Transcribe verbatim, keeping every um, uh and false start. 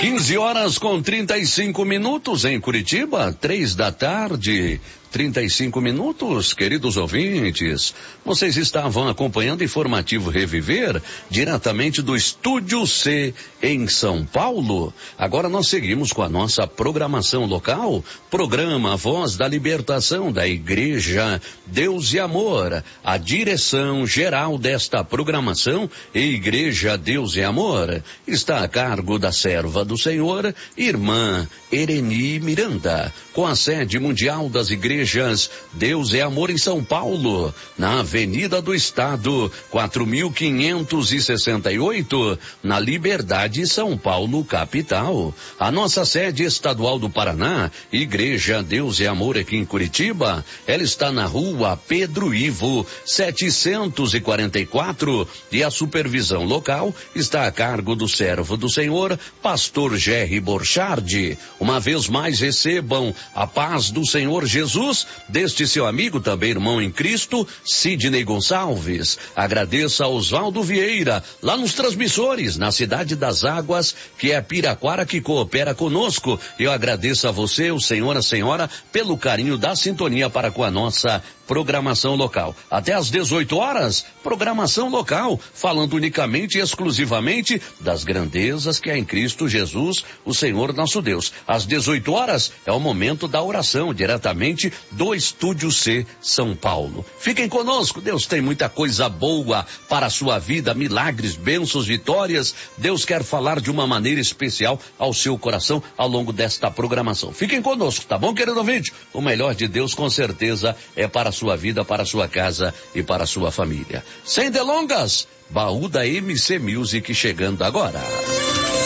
quinze horas com trinta e cinco minutos em Curitiba, três da tarde. trinta e cinco minutos, queridos ouvintes. Vocês estavam acompanhando o Informativo Reviver, diretamente do Estúdio C, em São Paulo. Agora nós seguimos com a nossa programação local, programa Voz da Libertação da Igreja Deus e Amor. A direção geral desta programação, Igreja Deus e Amor, está a cargo da serva do Senhor, irmã Ereni Miranda, com a sede mundial das igrejas Deus é Amor em São Paulo, na Avenida do Estado, quatro mil quinhentos e sessenta e oito, na Liberdade, São Paulo, capital. A nossa sede estadual do Paraná, Igreja Deus é Amor aqui em Curitiba, ela está na rua Pedro Ivo, setecentos e quarenta e quatro, e a supervisão local está a cargo do servo do Senhor, pastor Jerry Borchardi. Uma vez mais recebam a paz do Senhor Jesus deste seu amigo, também irmão em Cristo, Sidney Gonçalves. Agradeço a Oswaldo Vieira, lá nos transmissores, na Cidade das Águas, que é Piraquara, que coopera conosco. Eu agradeço a você, o senhor, a senhora, pelo carinho da sintonia para com a nossa programação local. Até às dezoito horas, programação local, falando unicamente e exclusivamente das grandezas que há em Cristo Jesus, o Senhor nosso Deus. Às dezoito horas é o momento da oração, diretamente do Estúdio C, São Paulo. Fiquem conosco, Deus tem muita coisa boa para a sua vida, milagres, bênçãos, vitórias. Deus quer falar de uma maneira especial ao seu coração ao longo desta programação. Fiquem conosco, tá bom, querido ouvinte? O melhor de Deus, com certeza, é para a sua vida, para a sua casa e para a sua família. Sem delongas, baú da M C Music chegando agora.